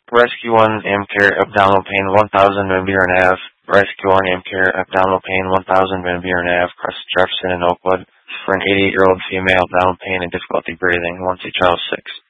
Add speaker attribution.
Speaker 1: Rescue 1 Amcare abdominal pain 1000 Van Ave. Rescue 1 Amcare abdominal pain 1000 Van Ave, across Jefferson and Oakwood, for an 88-year-old female abdominal pain and difficulty breathing. 1 Child 6.